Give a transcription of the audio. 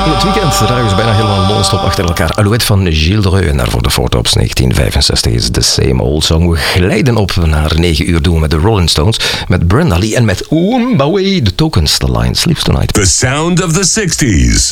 In het weekend dragen ze bijna helemaal non-stop achter elkaar. Alouette van Gilles Dreux en daarvoor de Four Tops 1965 is The Same Old Song. We glijden op naar 9 uur doen we met de Rolling Stones, met Brenda Lee en met Oombawe, The Tokens, The Line Sleeps Tonight. The sound of the 60s.